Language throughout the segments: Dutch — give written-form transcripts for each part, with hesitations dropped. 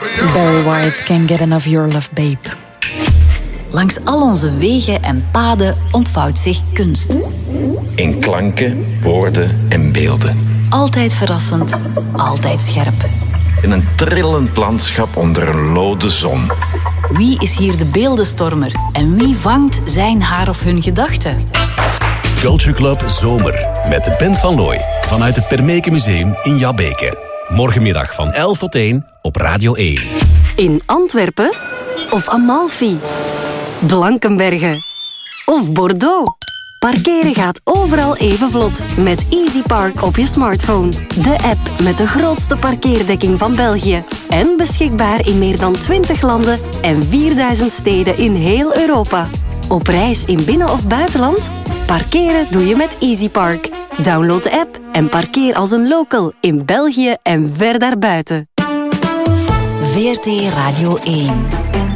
Barry White, Can't Get Enough Your Love, Babe. Langs al onze wegen en paden ontvouwt zich kunst. In klanken, woorden en beelden. Altijd verrassend, altijd scherp. In een trillend landschap onder een lode zon. Wie is hier de beeldenstormer? En wie vangt zijn, haar of hun gedachten? Culture Club Zomer met Ben van Looy vanuit het Permeke Museum in Jabbeke. Morgenmiddag van 11 tot 1 op Radio 1. In Antwerpen of Amalfi, Blankenberge of Bordeaux. Parkeren gaat overal even vlot met Easy Park op je smartphone. De app met de grootste parkeerdekking van België. En beschikbaar in meer dan 20 landen en 4000 steden in heel Europa. Op reis in binnen- of buitenland? Parkeren doe je met Easy Park. Download de app en parkeer als een local in België en ver daarbuiten. VRT Radio 1.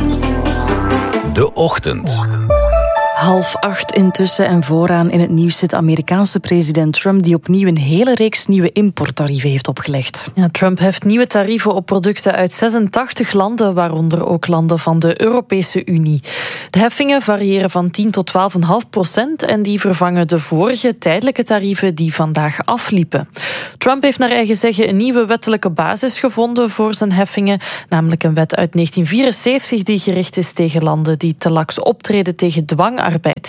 De Ochtend. 7:30 intussen en vooraan in het nieuws zit Amerikaanse president Trump die opnieuw een hele reeks nieuwe importtarieven heeft opgelegd. Ja, Trump heft nieuwe tarieven op producten uit 86 landen, waaronder ook landen van de Europese Unie. De heffingen variëren van 10 tot 12,5% en die vervangen de vorige tijdelijke tarieven die vandaag afliepen. Trump heeft naar eigen zeggen een nieuwe wettelijke basis gevonden voor zijn heffingen, namelijk een wet uit 1974 die gericht is tegen landen die te laks optreden tegen dwangarbeid.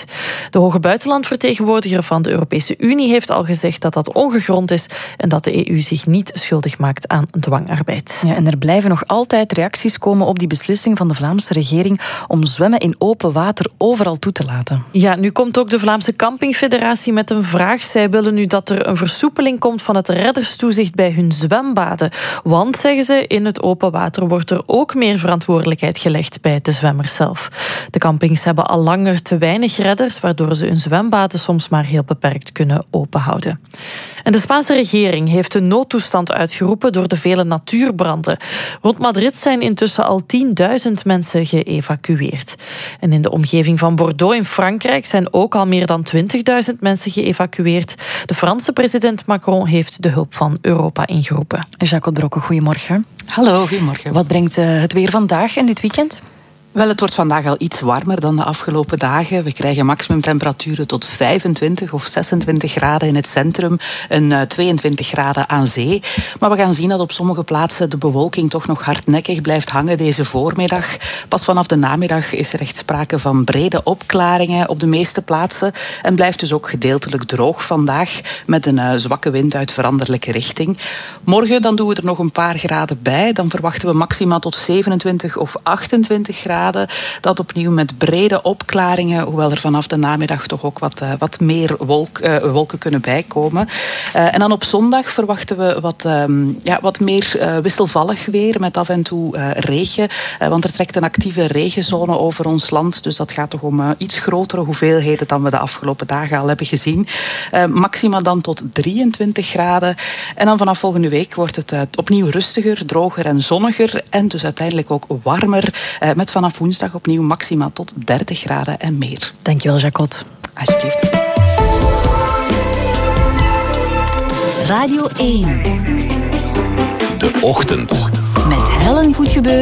De hoge buitenlandvertegenwoordiger van de Europese Unie heeft al gezegd dat dat ongegrond is en dat de EU zich niet schuldig maakt aan dwangarbeid. Ja, en er blijven nog altijd reacties komen op die beslissing van de Vlaamse regering om zwemmen in open water overal toe te laten. Ja, nu komt ook de Vlaamse Campingfederatie met een vraag. Zij willen nu dat er een versoepeling komt van het redderstoezicht bij hun zwembaden. Want, zeggen ze, in het open water wordt er ook meer verantwoordelijkheid gelegd bij de zwemmers zelf. De campings hebben al langer te weinig redders, waardoor ze hun zwembaden soms maar heel beperkt kunnen openhouden. En de Spaanse regering heeft een noodtoestand uitgeroepen door de vele natuurbranden. Rond Madrid zijn intussen al 10.000 mensen geëvacueerd. En in de omgeving van Bordeaux in Frankrijk zijn ook al meer dan 20.000 mensen geëvacueerd. De Franse president Macron heeft de hulp van Europa ingeroepen. Jacques Drokke, goedemorgen. Hallo, goedemorgen. Wat brengt het weer vandaag en dit weekend? Wel, het wordt vandaag al iets warmer dan de afgelopen dagen. We krijgen maximumtemperaturen tot 25 of 26 graden in het centrum en 22 graden aan zee. Maar we gaan zien dat op sommige plaatsen de bewolking toch nog hardnekkig blijft hangen deze voormiddag. Pas vanaf de namiddag is er echt sprake van brede opklaringen op de meeste plaatsen en blijft dus ook gedeeltelijk droog vandaag met een zwakke wind uit veranderlijke richting. Morgen dan doen we er nog een paar graden bij. Dan verwachten we maxima tot 27 of 28 graden. Dat opnieuw met brede opklaringen, hoewel er vanaf de namiddag toch ook wat meer wolken kunnen bijkomen. En dan op zondag verwachten we wat meer wisselvallig weer met af en toe regen. Want er trekt een actieve regenzone over ons land. Dus dat gaat toch om iets grotere hoeveelheden dan we de afgelopen dagen al hebben gezien. Maxima dan tot 23 graden. En dan vanaf volgende week wordt het opnieuw rustiger, droger en zonniger. En dus uiteindelijk ook warmer met vanaf woensdag opnieuw maxima tot 30 graden en meer. Dankjewel, Jacot. Alsjeblieft. Radio 1. De Ochtend. Met Helen Goedgebeur